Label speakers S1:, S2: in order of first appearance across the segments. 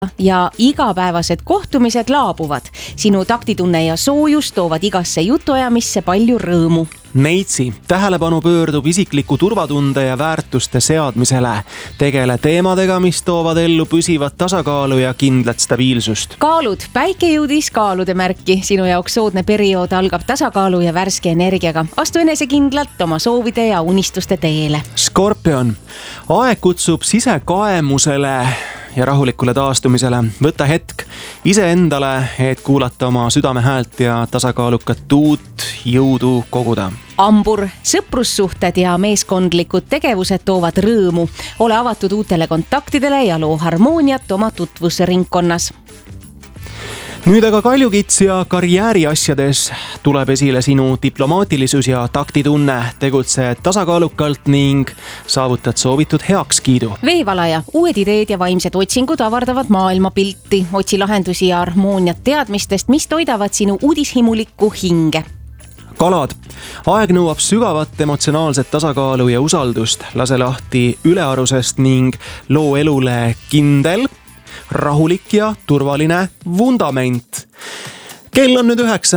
S1: ja igapäevased kohtumised laabuvad. Sinu taktitunne ja soojus toovad igasse jutuajamisse palju rõõmu.
S2: Neitsi, tähelepanu pöördub isikliku turvatunde ja väärtuste seadmisele. Tegele teemadega, mis toovad ellu püsivat tasakaalu ja kindlat stabiilsust.
S1: Kaalud, päike jõudis kaalude märki. Sinu jaoks soodne periood algab tasakaalu ja värske energiaga. Astu enesekindlalt oma soovide ja unistuste teele.
S2: Skorpion, aeg kutsub sisekaemusele ja rahulikule taastumisele. Võta hetk iseendale, et kuulata oma südame häält ja tasakaalukat uut jõudu koguda.
S1: Ambur, sõprussuhted ja meeskondlikud tegevused toovad rõõmu. Ole avatud uutele kontaktidele ja loo harmooniat oma tutvusringkonnas.
S2: Nüüd aga Kaljukits ja karjääri asjades tuleb esile sinu diplomaatilisus ja taktitunne. Tegutse tasakaalukalt ning saavutad soovitud heakskiidu.
S1: Veevalaja, uued ideed ja vaimsed otsingud avardavad maailmapilti. Otsi lahendusi ja harmooniat teadmistest, mis toidavad sinu uudishimulikku hinge.
S2: Kalad, aeg nõuab sügavat emotsionaalset tasakaalu ja usaldust. Lase lahti ülearusest ning loo elule kindel, rahulik ja turvaline vundament. Kell on nüüd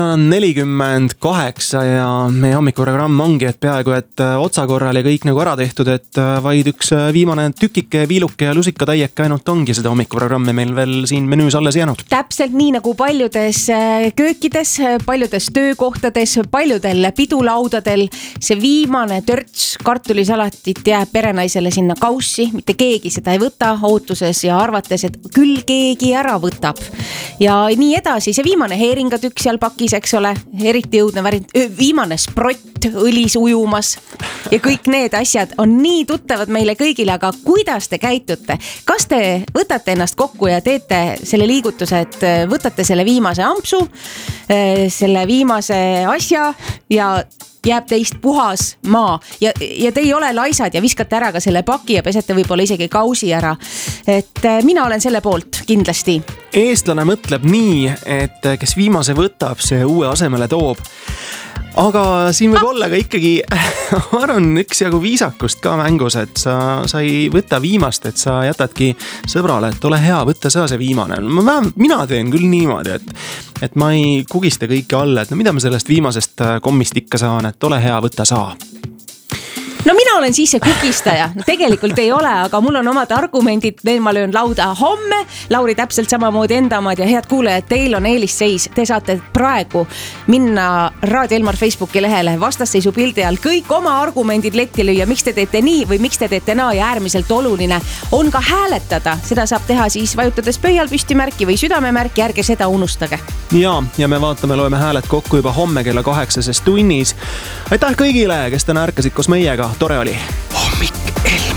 S2: 9:48 ja meie hommikuprogramm ongi, et peaaegu et otsakorral ja kõik nagu ära tehtud, et vaid üks viimane tükike, viiluke ja lusikatäieke ainult ongi seda hommikuprogrammi meil veel siin menüüs alles jäänud.
S1: Täpselt nii nagu paljudes köökides, paljudes töökohtades, paljudel pidulaudadel see viimane törts kartulisalatit jääb perenaisele sinna kaussi, mitte keegi seda ei võta, ootuses ja arvates, et küll keegi ära võtab. Ja nii edasi, see viimane heeringatükk seal pakis, eks ole, eriti jõudne viimane sprott õlis ujumas ja kõik need asjad on nii tuttavad meile kõigile, aga kuidas te käitute? Kas te võtate ennast kokku ja teete selle liigutuse, et võtate selle viimase ampsu, selle viimase asja ja jääb teist puhas maa ja te ei ole laisad ja viskate ära ka selle paki ja pesete võib-olla isegi kausi ära. Et mina olen selle poolt kindlasti.
S2: Eestlane mõtleb nii, et kes viimase võtab, see uue asemele toob. Aga siin võib olla ka ikkagi, ma arvan, üksjagu viisakust ka mängus, et sa ei võta viimast, et sa jätadki sõbrale, et ole hea, võtta sa see viimane. Mina teen küll niimoodi, et ma ei kugista kõike alla, et no mida ma sellest viimasest kommist ikka saan, et ole hea, võtta saa.
S1: No mina olen siis see kukistaja, no tegelikult ei ole, aga mul on omad argumendid, need ma löön lauda homme. Lauri täpselt samamoodi enda omad ja head kuulajad, teil on eelisseis. Te saate praegu minna Raadio Elmar Facebooki lehele vastasseisu pildi all kõik oma argumendid letti lüüa, miks te teete nii või miks te teete naa ja äärmiselt oluline on ka hääletada. Seda saab teha siis vajutades pöial püstimärki või südamemärki, ärge seda unustage.
S2: Ja me loeme hääled kokku juba homme kella 8 tunnis. Aitäh kõigile, kes täna ärkasid koos meiega. Tore oli.